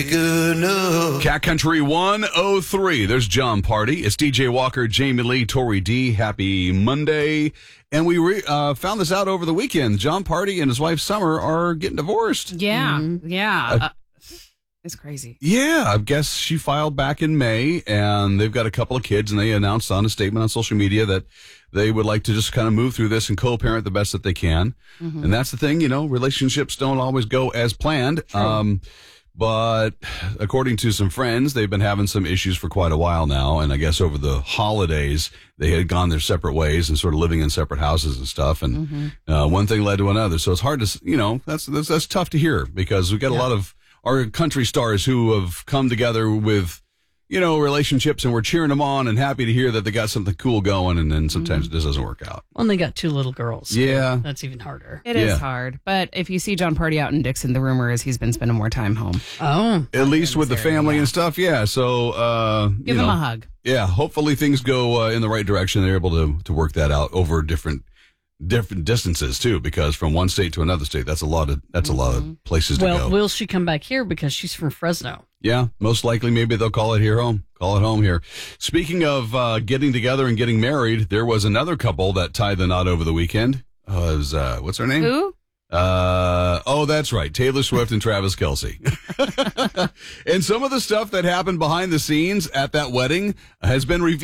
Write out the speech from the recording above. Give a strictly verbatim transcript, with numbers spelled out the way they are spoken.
Cat Country one oh three. There's John Party. It's D J Walker, Jamie Lee, Tori D. Happy Monday. And we re- uh, found this out over the weekend. John Party and his wife Summer are getting divorced. Yeah, mm-hmm. yeah. Uh, uh, it's crazy. Yeah, I guess she filed back in May, and they've got a couple of kids, and they announced on a statement on social media that they would like to just kind of move through this and co-parent the best that they can. Mm-hmm. And that's the thing, you know, relationships don't always go as planned. True. Um But according to some friends, they've been having some issues for quite a while now. And I guess over the holidays, they had gone their separate ways and sort of living in separate houses and stuff. And mm-hmm. uh, one thing led to another. So it's hard to, you know, that's that's, that's tough to hear because we've got yeah. a lot of our country stars who have come together with, you know, relationships, and we're cheering them on and happy to hear that they got something cool going. And then sometimes mm-hmm. it just doesn't work out. Well, and they got two little girls. Yeah. So that's even harder. It yeah. is hard. But if you see John Party out in Dixon, the rumor is he's been spending more time home. Oh. At least with the family yeah. and stuff. Yeah. So, uh, give you him know, a hug. Yeah. Hopefully things go uh, in the right direction. They're able to, to work that out over different different distances too, because from one state to another state, that's a lot of that's mm-hmm. a lot of places to well, go. Well, will she come back here because she's from Fresno? Yeah, most likely. Maybe they'll call it here home. Call it home here. Speaking of uh, getting together and getting married, there was another couple that tied the knot over the weekend. Uh, it was, uh, what's her name? Who? Uh, oh, that's right. Taylor Swift and Travis Kelce. And some of the stuff that happened behind the scenes at that wedding has been revealed.